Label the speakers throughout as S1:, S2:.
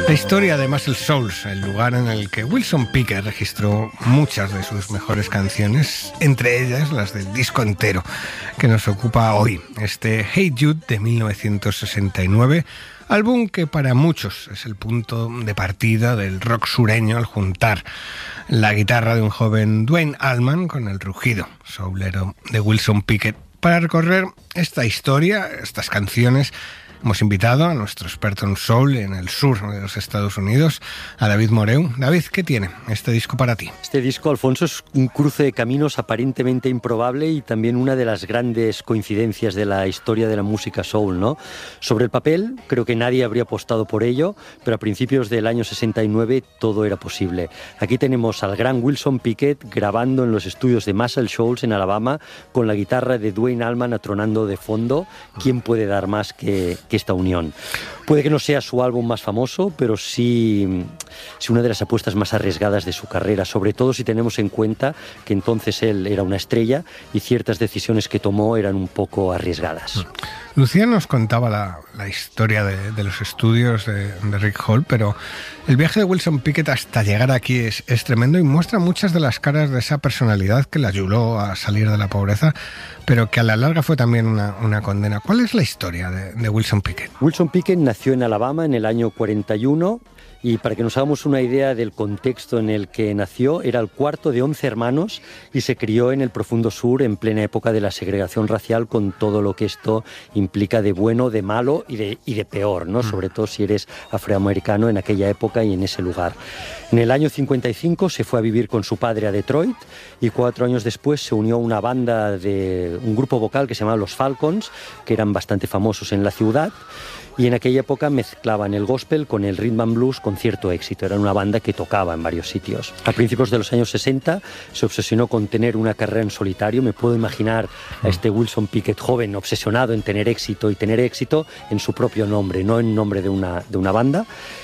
S1: La historia de Muscle Shoals, el lugar en el que Wilson Pickett registró muchas de sus mejores canciones, entre ellas las del disco entero que nos ocupa hoy, este Hey Jude de 1969, álbum que para muchos es el punto de partida del rock sureño al juntar la guitarra de un joven Duane Allman con el rugido soulero de Wilson Pickett. Para recorrer esta historia, estas canciones, hemos invitado a nuestro experto en soul en el sur de los Estados Unidos, a David Moreu. David, ¿qué tiene este disco para ti?
S2: Este disco, Alfonso, es un cruce de caminos aparentemente improbable y también una de las grandes coincidencias de la historia de la música soul, ¿no? Sobre el papel, creo que nadie habría apostado por ello, pero a principios del año 69 todo era posible. Aquí tenemos al gran Wilson Pickett grabando en los estudios de Muscle Shoals en Alabama con la guitarra de Duane Allman atronando de fondo. ¿Quién puede dar más que esta unión? Puede que no sea su álbum más famoso, pero sí una de las apuestas más arriesgadas de su carrera, sobre todo si tenemos en cuenta que entonces él era una estrella y ciertas decisiones que tomó eran un poco arriesgadas.
S1: Lucía nos contaba la historia de los estudios de Rick Hall, pero el viaje de Wilson Pickett hasta llegar aquí es tremendo y muestra muchas de las caras de esa personalidad que le ayudó a salir de la pobreza, pero que a la larga fue también una condena. ¿Cuál es la historia de Wilson Pickett?
S2: Wilson Pickett nació en Alabama en el año 41 y para que nos hagamos una idea del contexto en el que nació, era el cuarto de 11 hermanos y se crió en el profundo sur en plena época de la segregación racial con todo lo que esto implica de bueno, de malo y de peor, ¿no? Sobre todo si eres afroamericano en aquella época y en ese lugar. En el año 55 se fue a vivir con su padre a Detroit y 4 años después se unió a una banda de un grupo vocal que se llamaba Los Falcons, que eran bastante famosos en la ciudad. Y en aquella época mezclaban el gospel con el rhythm and blues con cierto éxito. Era una banda que tocaba en varios sitios. A principios de los años 60 se obsesionó con tener una carrera en solitario. Me puedo imaginar a este Wilson Pickett joven obsesionado en tener éxito y tener éxito en su propio nombre, no en nombre de una banda.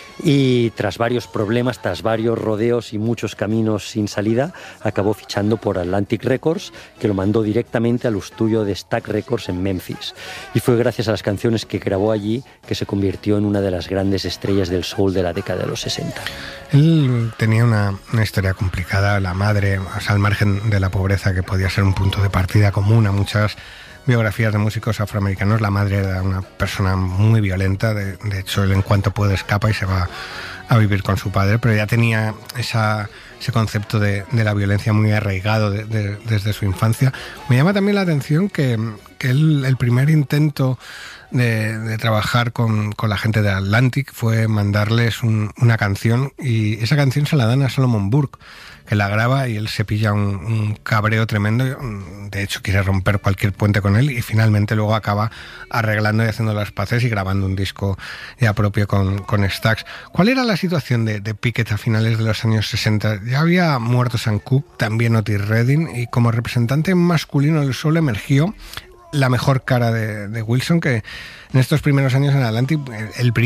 S2: Y tras varios problemas, tras varios rodeos y muchos caminos sin salida, acabó fichando por Atlantic Records, que lo mandó directamente al estudio de Stax Records en Memphis. Y fue gracias a las canciones que grabó allí que se convirtió en una de las grandes estrellas del soul de la década de los 60.
S1: Él tenía una historia complicada, la madre, o sea, al margen de la pobreza, que podía ser un punto de partida común a muchas biografías de músicos afroamericanos. La madre era una persona muy violenta, de hecho él en cuanto puede escapa y se va a vivir con su padre, pero ya tenía ese concepto de la violencia muy arraigado desde su infancia. Me llama también la atención que el primer intento de trabajar con la gente de Atlantic fue mandarles una canción, y esa canción se la dan a Solomon Burke, que la graba y él se pilla un cabreo tremendo. De hecho quiere romper cualquier puente con él y finalmente luego acaba arreglando y haciendo las paces y grabando un disco ya propio con Stax. ¿Cuál era la situación de Pickett a finales de los años 60? Ya había muerto Sam Cooke, también Otis Redding, y como representante masculino del soul emergió la mejor cara de Wilson, que en estos primeros años en Atlantic el